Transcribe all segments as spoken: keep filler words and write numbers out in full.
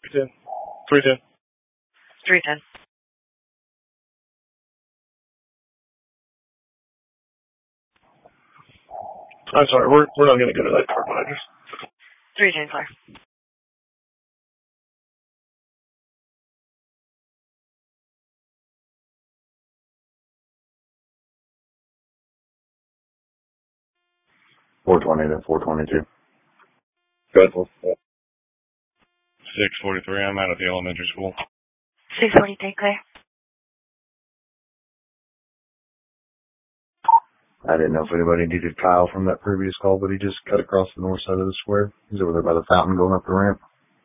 ten. three ten. three ten. I'm sorry, we're we're not going to go to that car managers. three ten, clear. four twenty to four twenty-two. Good. six forty-three, I'm out at the elementary school. six forty-three, clear. I didn't know if anybody needed Kyle from that previous call, but he just cut across the north side of the square. He's over there by the fountain going up the ramp.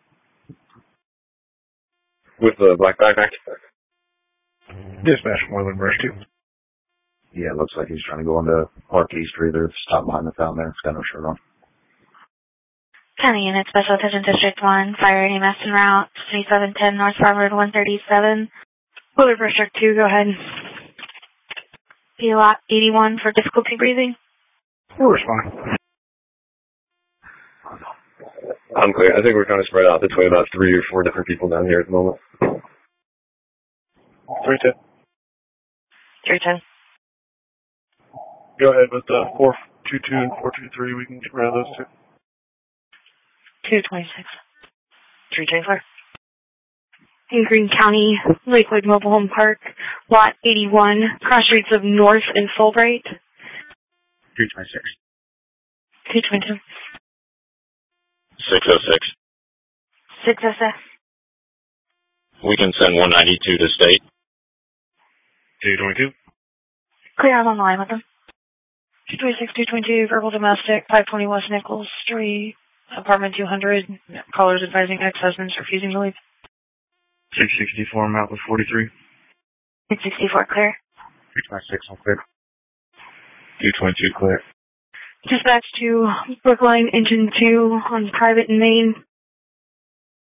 With the black backpack? Dispatch Moreland Brush two. Yeah, it looks like he's trying to go into Park East or either stop behind the fountain there. It's got no shirt on. County Unit Special Attention District one, Fire E M S en route, twenty-seven ten North Harvard one thirty-seven. Moreland Brush two, go ahead. P lot eighty-one for difficulty breathing. We'll respond. I'm clear. I think we're kind of spread out between about three or four different people down here at the moment. three ten. three ten. Go ahead with uh, four two two and four two three. We can get rid of those two. two twenty-six. three ten, clear. In Greene County, Lakewood Mobile Home Park, lot eighty-one, cross streets of North and Fulbright. two twenty-six. two twenty-two. six oh six. six oh six. We can send one ninety-two to state. two twenty-two. Clear, I'm on the line with them. two twenty-six, two twenty-two, verbal domestic, five twenty West Nichols Street, apartment two hundred, callers advising ex-husbands refusing to leave. six sixty-four, I'm out with forty-three. six sixty-four, clear. two twenty-six, I'm clear. two twenty-two, clear. Dispatch to Brookline Engine two on private and main.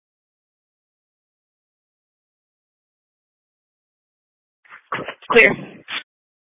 Clear.